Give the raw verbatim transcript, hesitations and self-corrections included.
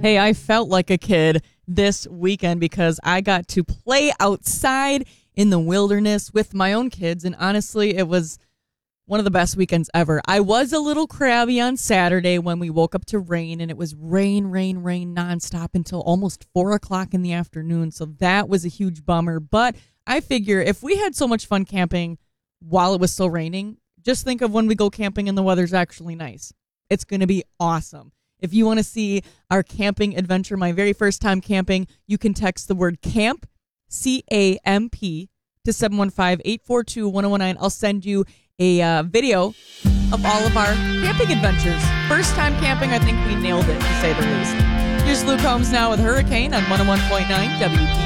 Hey, I felt like a kid this weekend because I got to play outside in the wilderness with my own kids, and honestly, it was one of the best weekends ever. I was a little crabby on Saturday when we woke up to rain, and it was rain, rain, rain nonstop until almost four o'clock in the afternoon, so that was a huge bummer. But I figure if we had so much fun camping while it was still raining, just think of when we go camping and the weather's actually nice. It's going to be awesome. If you want to see our camping adventure, my very first time camping, you can text the word CAMP, C A M P, to seven one five, eight four two, one oh one nine. I'll send you a uh, video of all of our camping adventures. First time camping, I think we nailed it, to say the least. Here's Luke Combs now with Hurricane on one oh one point nine W P